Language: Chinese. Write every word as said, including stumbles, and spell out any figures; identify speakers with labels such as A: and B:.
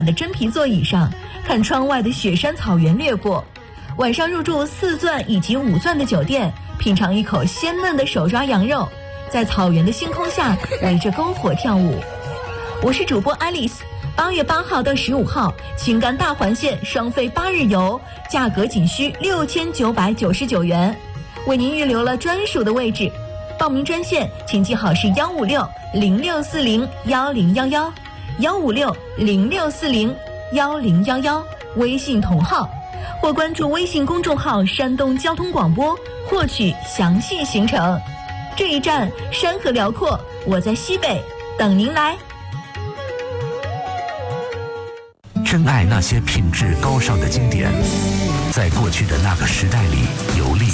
A: 的真皮座椅上，看窗外的雪山草原掠过。晚上入住四钻以及五钻的酒店，品尝一口鲜嫩的手抓羊肉，在草原的星空下围着篝火跳舞。我是主播爱丽丝。八月八号到十五号，青甘大环线双飞八日游，价格仅需六千九百九十九元，为您预留了专属的位置。报名专线请记好是幺五六零六四零幺零幺幺，幺五六零六四零幺零幺幺，微信同号，或关注微信公众号山东交通广播获取详细行程。这一站山河辽阔，我在西北等您来。
B: 珍爱那些品质高尚的经典，在过去的那个时代里游历。